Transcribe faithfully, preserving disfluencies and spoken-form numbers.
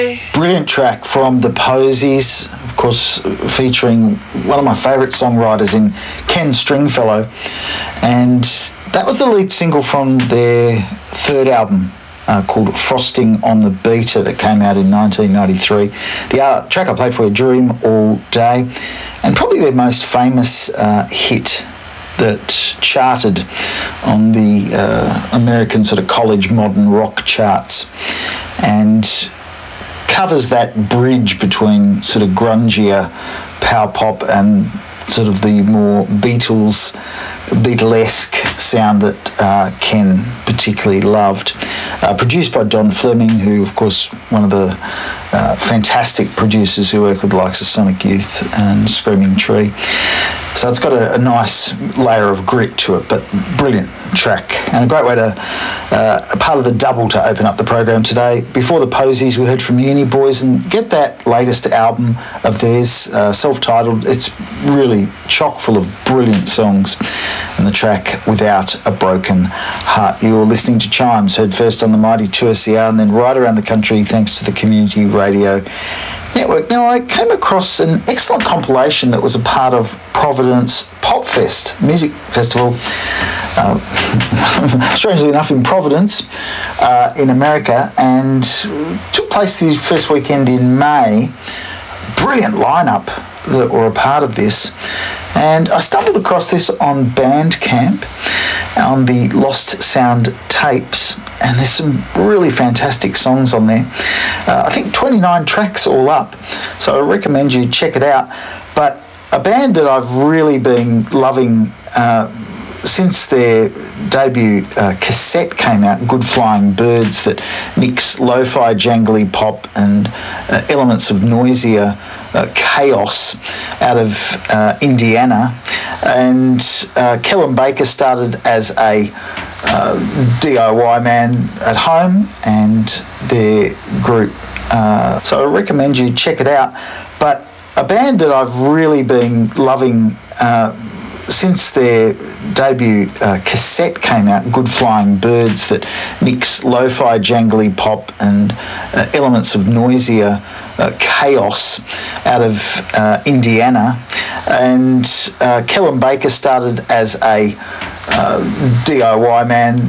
Brilliant track from the Posies, of course, featuring one of my favourite songwriters in Ken Stringfellow, and that was the lead single from their third album uh, called Frosting on the Beater that came out in nineteen ninety-three. The uh, track I played for you, Dream All Day, and probably their most famous uh, hit that charted on the uh, American sort of college modern rock charts, and covers that bridge between sort of grungier power pop and sort of the more Beatles, Beatlesque sound that uh, Ken particularly loved. Uh, produced by Don Fleming, who, of course, one of the uh, fantastic producers who work with the likes of Sonic Youth and Screaming Tree. So it's got a, a nice layer of grit to it, but brilliant track and a great way to, uh, a part of the double to open up the program today. Before the Posies, we heard from Uni Boys, and get that latest album of theirs, uh, self-titled. It's really chock full of brilliant songs, and the track Without a Broken Heart. You're listening to Chimes, heard first on the mighty two S C R and then right around the country thanks to the Community Radio Network. Now, I came across an excellent compilation that was a part of Providence Pop Fest music festival, uh, strangely enough in Providence uh, in America, and took place the first weekend in May. Brilliant lineup that were a part of this, and I stumbled across this on Bandcamp on the Lost Sound tapes, and there's some really fantastic songs on there. Uh, I think twenty-nine tracks all up, so I recommend you check it out. But a band that I've really been loving uh, since their debut uh, cassette came out, Good Flying Birds, that mix lo-fi jangly pop and uh, elements of noisier uh, chaos out of uh, Indiana. And uh, Kellen Baker started as a uh, D I Y man at home, and their group, uh, so I recommend you check it out. But a band that I've really been loving uh, since their debut uh, cassette came out, Good Flying Birds, that mix lo-fi jangly pop and uh, elements of noisier uh, chaos out of uh, Indiana. And uh, Kellen Baker started as a uh, D I Y man